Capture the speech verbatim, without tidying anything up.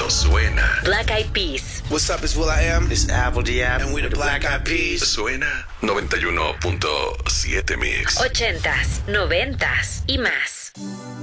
Suena. Black Eyed Peas. What's up, it's Will I Am. It's Apple D App. And we the Black Eyed Peas. Suena noventa y uno punto siete Mix. Ochentas, noventas y más.